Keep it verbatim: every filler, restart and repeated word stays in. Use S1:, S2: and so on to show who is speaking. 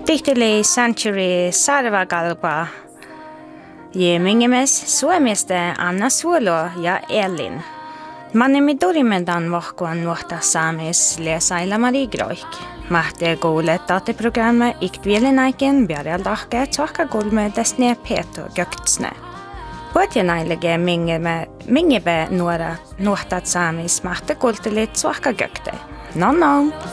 S1: Tihteli Century Sarvagalpa. Jemingemes Suomesta Anna Suolo ja Elin. Manemi dorimendan vahkuan nuhta saamis lesailla Marie Groik. Mahte kuulet dataprogrammet Iktvielinaken bjarjaldahke tjahka gulme desne peto göktsne. Puotjanailige mingebe nuora nuhtat saamis mahte kultelit tjahka gökte. No no.